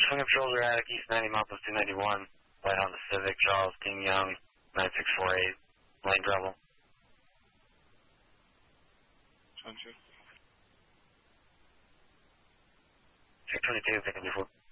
Swing patrols are attic, east 90 mile plus 291. Light on the Civic, Charles, King Young, 9648. Lane trouble. 622, picking before.